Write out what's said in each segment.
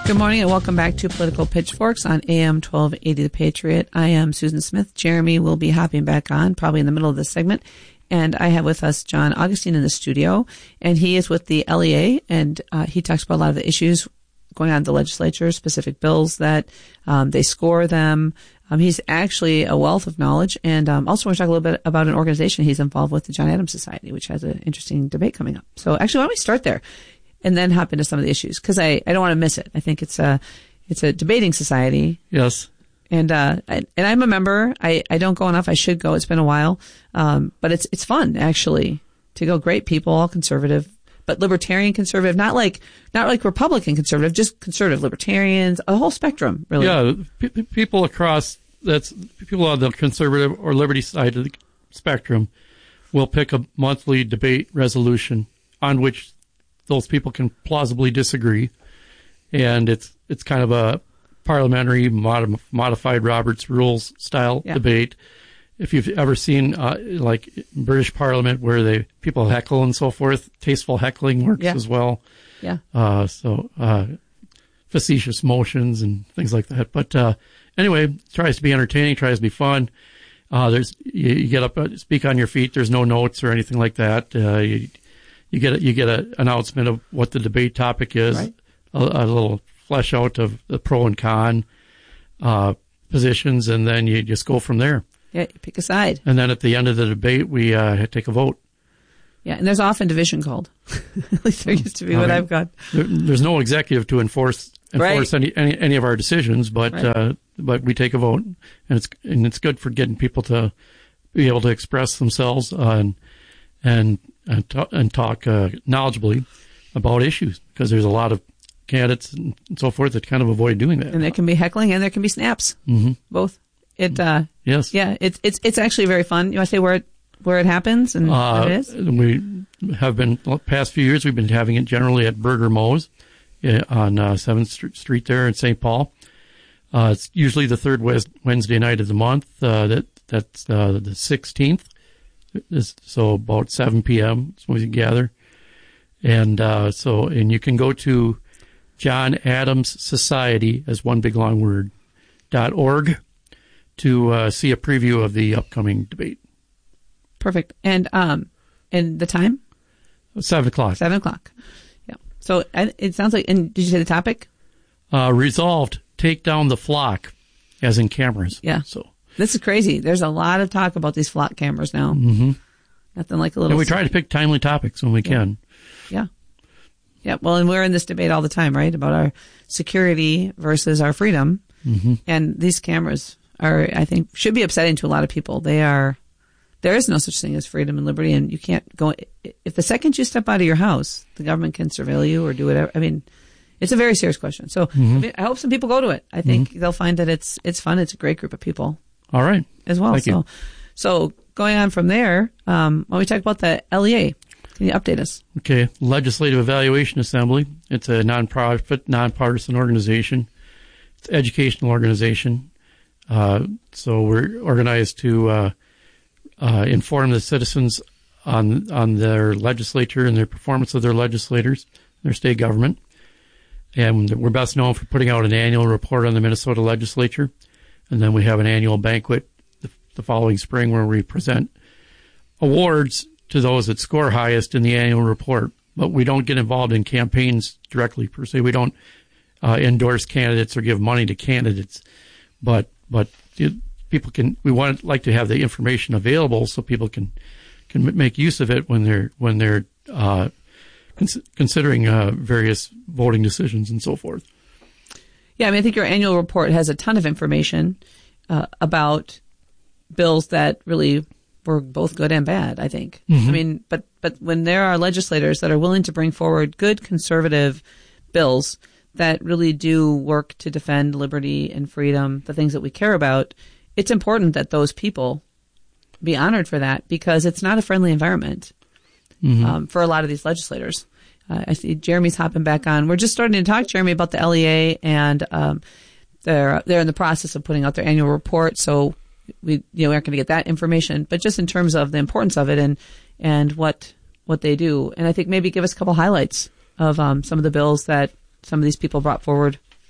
Good morning and welcome back to Political Pitchforks on AM 1280 The Patriot. I am Susan Smith. Jeremy will be hopping back on probably in the middle of this segment. And I have with us John Augustine in the studio. And he is with the LEA, and he talks about a lot of the issues going on in the legislature, specific bills that they score them. He's actually a wealth of knowledge. And also want to talk a little bit about an organization he's involved with, the John Adams Society, which has an interesting debate coming up. So actually, why don't we start there and then hop into some of the issues? Because I don't want to miss it. I think it's a debating society. Yes. And I'm a member. I don't go enough. I should go. It's been a while. But it's fun actually to go. Great people, all conservative, but libertarian conservative, not like Republican conservative, just conservative libertarians, a whole spectrum, really. Yeah. People people on the conservative or liberty side of the spectrum will pick a monthly debate resolution on which those people can plausibly disagree. And it's kind of a parliamentary modified Robert's Rules style debate. If you've ever seen like British Parliament where people heckle and so forth, tasteful heckling works as well. Yeah. Facetious motions and things like that. But anyway, tries to be entertaining, tries to be fun. You get up, speak on your feet. There's no notes or anything like that. You get an announcement of what the debate topic is, right. a little flesh out of the pro and con positions, and then you just go from there. Yeah, you pick a side. And then at the end of the debate, we take a vote. Yeah, and there's often division called. At least there used to be what I've got. There's no executive to enforce right. any of our decisions, but right. But we take a vote, and it's good for getting people to be able to express themselves and talk knowledgeably about issues, because there's a lot of candidates and so forth that kind of avoid doing that. And there can be heckling and there can be snaps. Mm-hmm. Both. Yes. Yeah. It's actually very fun. You want to say where it happens and what it is? We have been past few years. We've been having it generally at Burger Moe's on 7th Street there in St. Paul. It's usually the third Wednesday night of the month. That's the 16th. So about 7 p.m. is when we gather. And and you can go to John Adams Society, as one big long word, .org, to see a preview of the upcoming debate. Perfect. And the time? 7 o'clock. 7 o'clock. Yeah. So it sounds like, and did you say the topic? Resolved, take down the flock, as in cameras. Yeah. So this is crazy. There's a lot of talk about these flock cameras now. Mm-hmm. Nothing like a little. And we try to pick timely topics when we can. Yeah. Yeah. Well, and we're in this debate all the time, right? About our security versus our freedom. Mm-hmm. And these cameras I think, should be upsetting to a lot of people. There is no such thing as freedom and liberty, and you can't go, if the second you step out of your house, the government can surveil you or do whatever. I mean, it's a very serious question. So I hope some people go to it. I think they'll find that it's fun. It's a great group of people. All right. As well. Thank you. So going on from there, when we talk about the LEA, can you update us? Okay. Legislative Evaluation Assembly. It's a nonprofit, nonpartisan organization. It's an educational organization. So we're organized to inform the citizens on their legislature and their performance of their legislators, their state government. And we're best known for putting out an annual report on the Minnesota legislature. And then we have an annual banquet the following spring where we present awards to those that score highest in the annual report. But we don't get involved in campaigns directly, per se. We don't endorse candidates or give money to candidates. But people can. We like to have the information available so people can make use of it when they're considering various voting decisions and so forth. Yeah, I mean, I think your annual report has a ton of information about bills that really were both good and bad, I think. Mm-hmm. I mean, but when there are legislators that are willing to bring forward good conservative bills that really do work to defend liberty and freedom, the things that we care about, it's important that those people be honored for that, because it's not a friendly environment for a lot of these legislators. I see Jeremy's hopping back on. We're just starting to talk, Jeremy, about the LEA, and they're in the process of putting out their annual report. So we aren't going to get that information, but just in terms of the importance of it and what they do. And I think maybe give us a couple highlights of some of the bills that some of these people brought forward.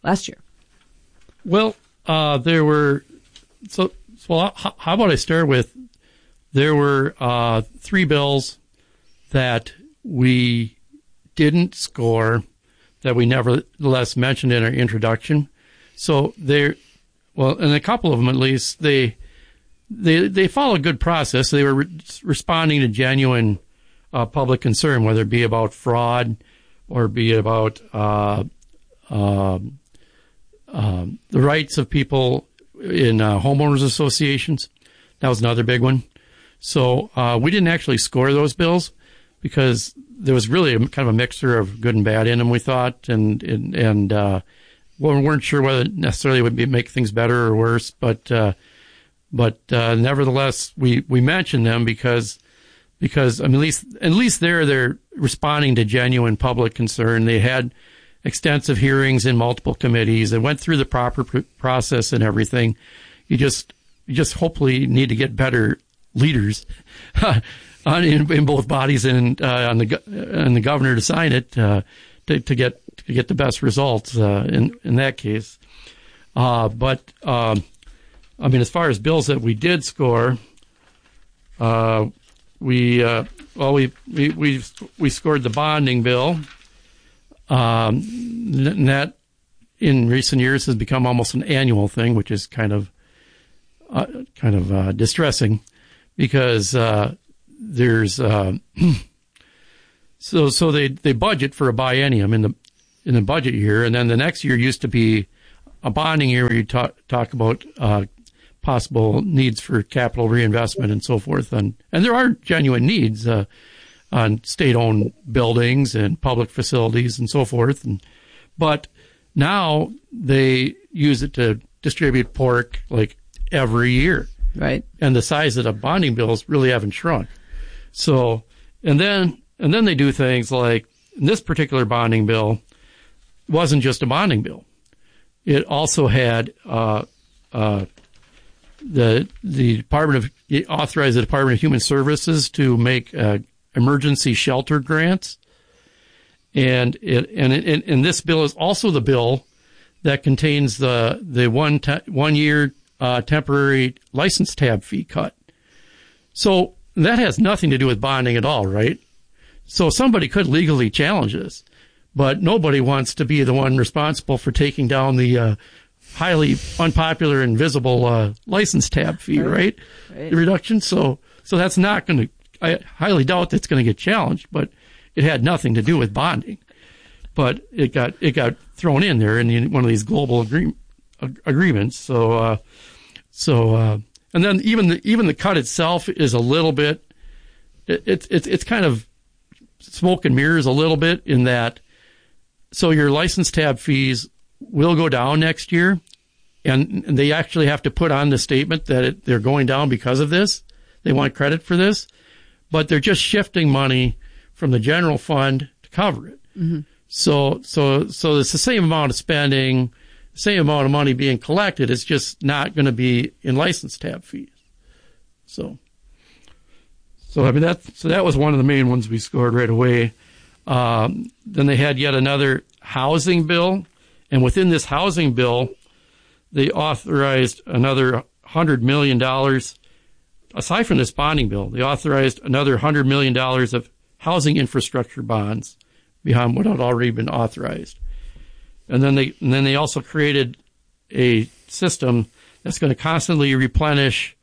last year? Well, there were how about I start with, there were 3 bills that we didn't score that we nevertheless mentioned in our introduction. So and a couple of them at least, they follow a good process. They were responding to genuine public concern, whether it be about fraud or be about the rights of people in homeowners associations. That was another big one. So we didn't actually score those bills because there was really kind of a mixture of good and bad in them, we thought, and we weren't sure whether necessarily it would make things better or worse, but nevertheless we mentioned them because I mean, at least they're responding to genuine public concern. They had extensive hearings in multiple committees. They went through the proper process and everything. You just hopefully need to get better leaders in both bodies and the governor to sign it to get the best results in that case. But I mean, as far as bills that we did score, we scored the bonding bill. And that in recent years has become almost an annual thing, which is kind of distressing because there's so they budget for a biennium in the budget year, and then the next year used to be a bonding year where you talk about possible needs for capital reinvestment and so forth, and there are genuine needs on state-owned buildings and public facilities and so forth. But now they use it to distribute pork like every year. Right. And the size of the bonding bills really haven't shrunk. So, and then they do things like this particular bonding bill wasn't just a bonding bill. It also had it authorized the Department of Human Services to make emergency shelter grants, and this bill is also the bill that contains the 1 year temporary license tab fee cut. So that has nothing to do with bonding at all, right? So somebody could legally challenge this, but nobody wants to be the one responsible for taking down the highly unpopular and visible license tab fee, right? The reduction. So that's not going to. I highly doubt that's going to get challenged, but it had nothing to do with bonding. But it got thrown in there in one of these global agreements. So and then even the cut itself is a little bit. It's kind of smoke and mirrors a little bit in that. So your license tab fees will go down next year, and they actually have to put on the statement that they're going down because of this. They want credit for this. But they're just shifting money from the general fund to cover it. Mm-hmm. So it's the same amount of spending, same amount of money being collected. It's just not going to be in license tab fees. So I mean that was one of the main ones we scored right away. Then they had yet another housing bill, and within this housing bill, they authorized another $100 million. Aside from this bonding bill, they authorized another $100 million of housing infrastructure bonds behind what had already been authorized. And then they also created a system that's going to constantly replenish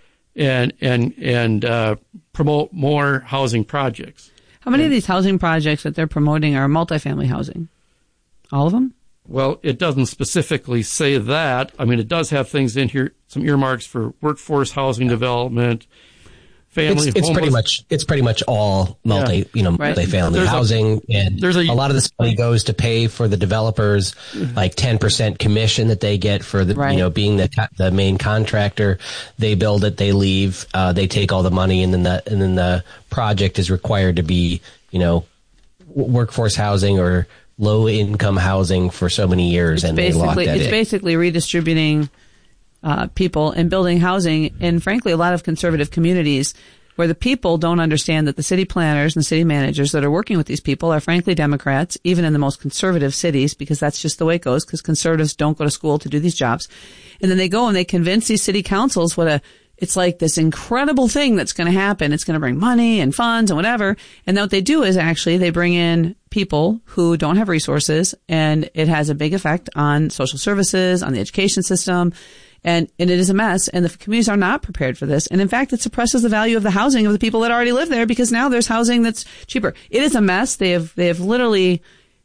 and promote more housing projects. How many of these housing projects that they're promoting are multifamily housing? All of them? Well, it doesn't specifically say that. I mean, it does have things in here, some earmarks for workforce housing development, family. It's pretty much all multifamily housing, and a lot of this money goes to pay for the developers, like 10% commission that they get for the being the main contractor. They build it, they leave, they take all the money, and then the project is required to be workforce housing or low income housing for so many years, and they lock that in. It's basically redistributing people and building housing. And frankly, a lot of conservative communities where the people don't understand that the city planners and the city managers that are working with these people are frankly Democrats, even in the most conservative cities, because that's just the way it goes, because conservatives don't go to school to do these jobs. And then they go and they convince these city councils it's like this incredible thing that's going to happen. It's going to bring money and funds and whatever. And then what they do is actually they bring in people who don't have resources, and it has a big effect on social services, on the education system. And it is a mess, and the communities are not prepared for this. And in fact, it suppresses the value of the housing of the people that already live there, because now there's housing that's cheaper. It is a mess. They have literally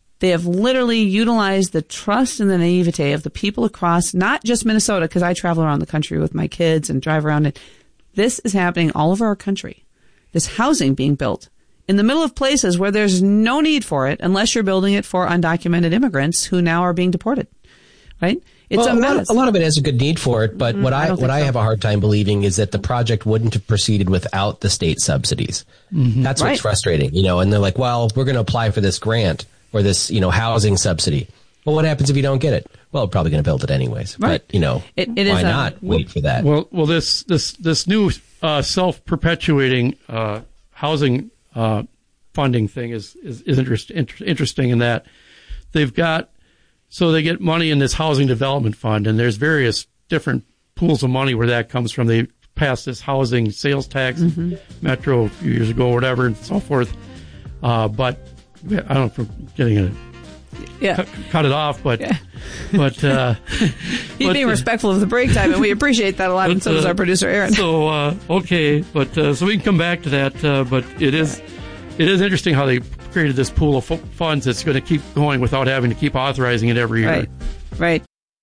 utilized the trust and the naivete of the people across, not just Minnesota, because I travel around the country with my kids and drive around it. This is happening all over our country. This housing being built in the middle of places where there's no need for it, unless you're building it for undocumented immigrants who now are being deported, right? It's a lot of it has a good need for it, but what I have a hard time believing is that the project wouldn't have proceeded without the state subsidies. Mm-hmm. That's what's frustrating, and they're like, well, we're going to apply for this grant or this, housing subsidy. Well, what happens if you don't get it? Well, we're probably going to build it anyways. Right. But, why not wait for that? Well, this new self-perpetuating housing funding thing is interesting in that they've got. So they get money in this housing development fund, and there's various different pools of money where that comes from. They passed this housing sales tax, Metro a few years ago or whatever, and so forth. But I don't know if I'm getting cut it off, but he's being respectful of the break time, and we appreciate that a lot, and so does our producer Aaron. So so we can come back to that, but it is interesting how they created this pool of funds that's going to keep going without having to keep authorizing it every year. Right.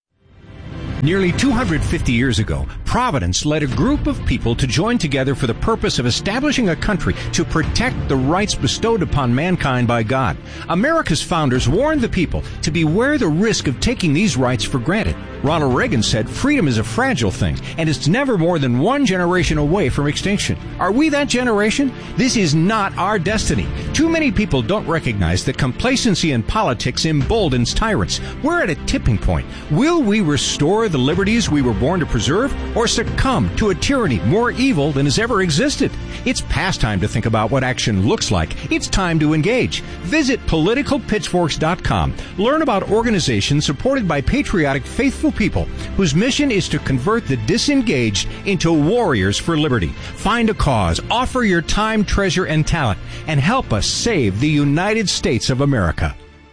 Nearly 250 years ago, Providence led a group of people to join together for the purpose of establishing a country to protect the rights bestowed upon mankind by God. America's founders warned the people to beware the risk of taking these rights for granted. Ronald Reagan said freedom is a fragile thing, and it's never more than one generation away from extinction. Are we that generation? This is not our destiny. Too many people don't recognize that complacency in politics emboldens tyrants. We're at a tipping point. Will we restore the liberties we were born to preserve, or succumb to a tyranny more evil than has ever existed? It's past time to think about what action looks like. It's time to engage. Visit politicalpitchforks.com. Learn about organizations supported by patriotic, faithful people whose mission is to convert the disengaged into warriors for liberty. Find a cause, offer your time, treasure, and talent, and help us save the United States of America.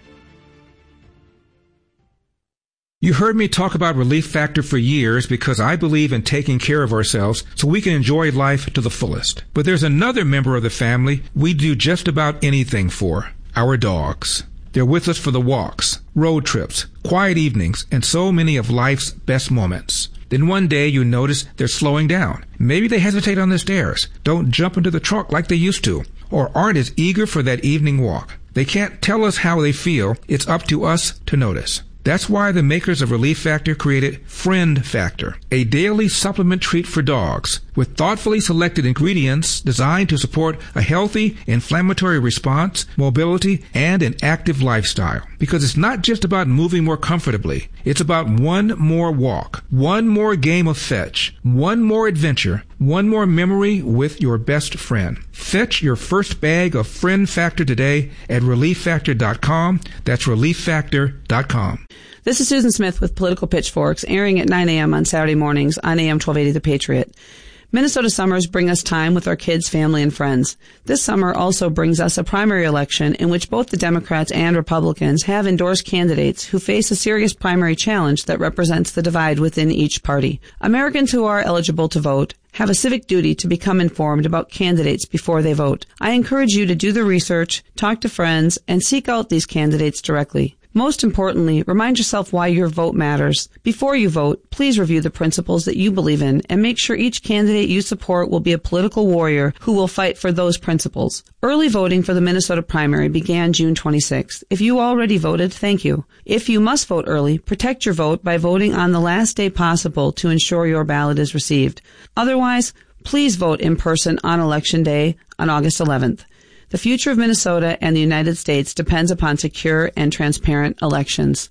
You heard me talk about Relief Factor for years because I believe in taking care of ourselves so we can enjoy life to the fullest. But there's another member of the family we do just about anything for: our dogs. They're with us for the walks, road trips, quiet evenings, and so many of life's best moments. Then one day you notice they're slowing down. Maybe they hesitate on the stairs, don't jump into the truck like they used to, or aren't as eager for that evening walk. They can't tell us how they feel. It's up to us to notice. That's why the makers of Relief Factor created Friend Factor, a daily supplement treat for dogs with thoughtfully selected ingredients designed to support a healthy inflammatory response, mobility, and an active lifestyle. Because it's not just about moving more comfortably. It's about one more walk, one more game of fetch, one more adventure, one more memory with your best friend. Fetch your first bag of Friend Factor today at ReliefFactor.com. That's ReliefFactor.com. This is Susan Smith with Political Pitchforks, airing at 9 a.m. on Saturday mornings on AM 1280 The Patriot. Minnesota summers bring us time with our kids, family, and friends. This summer also brings us a primary election in which both the Democrats and Republicans have endorsed candidates who face a serious primary challenge that represents the divide within each party. Americans who are eligible to vote have a civic duty to become informed about candidates before they vote. I encourage you to do the research, talk to friends, and seek out these candidates directly. Most importantly, remind yourself why your vote matters. Before you vote, please review the principles that you believe in and make sure each candidate you support will be a political warrior who will fight for those principles. Early voting for the Minnesota primary began June 26th. If you already voted, thank you. If you must vote early, protect your vote by voting on the last day possible to ensure your ballot is received. Otherwise, please vote in person on Election Day on August 11th. The future of Minnesota and the United States depends upon secure and transparent elections.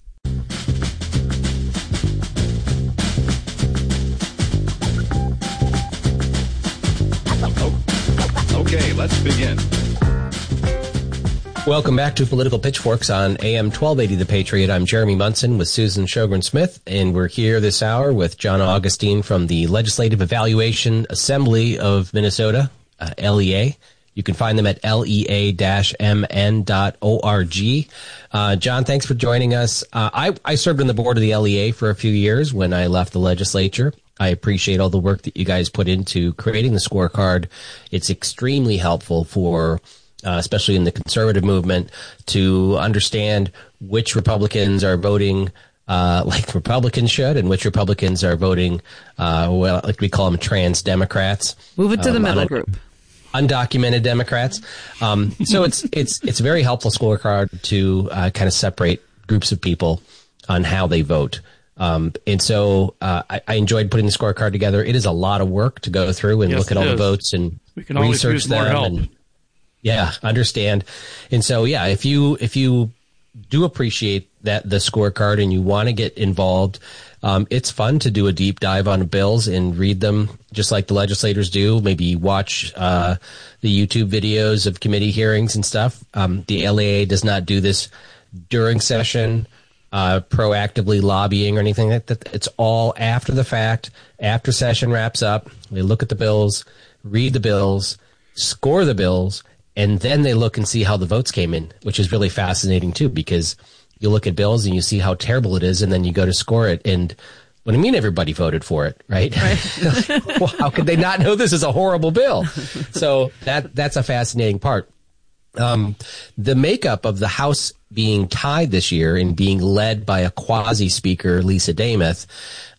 Let's begin. Welcome back to Political Pitchforks on AM 1280 The Patriot. I'm Jeremy Munson with Susan Sjogren-Smith, and we're here this hour with John Augustine from the Legislative Evaluation Assembly of Minnesota, LEA. You can find them at lea-mn.org. John, thanks for joining us. I served on the board of the LEA for a few years when I left the legislature. I appreciate all the work that you guys put into creating the scorecard. It's extremely helpful for especially in the conservative movement, to understand which Republicans are voting like Republicans should and which Republicans are voting, well, like we call them trans Democrats. Move it to the middle group. Undocumented Democrats. So it's a very helpful scorecard to kind of separate groups of people on how they vote. And so I enjoyed putting the scorecard together. It is a lot of work to go through and look at all the votes and we can research them. Yeah, understand. And so, yeah, if you do appreciate that the scorecard and you want to get involved, it's fun to do a deep dive on bills and read them just like the legislators do. Maybe watch the YouTube videos of committee hearings and stuff. The LEA does not do this during session, proactively lobbying or anything like that. It's all after the fact, after session wraps up. They look at the bills, read the bills, score the bills, and then they look and see how the votes came in, which is really fascinating, too, because you look at bills and you see how terrible it is, and then you go to score it. And what do you mean everybody voted for it, right? Well, how could they not know this is a horrible bill? So that's a fascinating part. The makeup of the House being tied this year and being led by a quasi-speaker, Lisa Demuth,